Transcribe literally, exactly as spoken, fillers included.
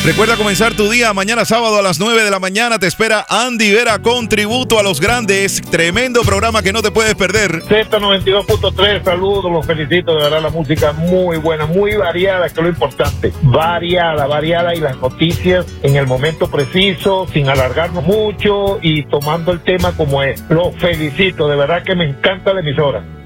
Recuerda comenzar tu día mañana sábado a las nueve de la mañana. Te espera Andy Vera con Tributo a los Grandes. Tremendo programa que no te puedes perder. Z noventa y dos punto tres, saludos, los felicito. De verdad, la música muy buena, muy variada, que es lo importante. Variada, variada y las noticias en el momento preciso, sin alargarnos mucho y tomando el tema como es. Los felicito, de verdad que me encanta la emisora.